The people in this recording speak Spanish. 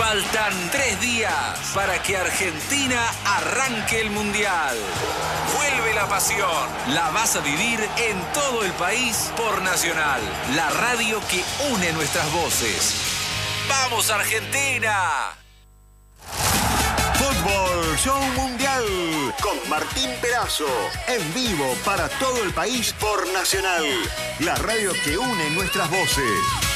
Faltan 3 días para que Argentina arranque el Mundial. Vuelve la pasión. La vas a vivir en todo el país por Nacional, la radio que une nuestras voces. ¡Vamos, Argentina! Fútbol Show Mundial con Martín Perazo. En vivo para todo el país por Nacional, la radio que une nuestras voces.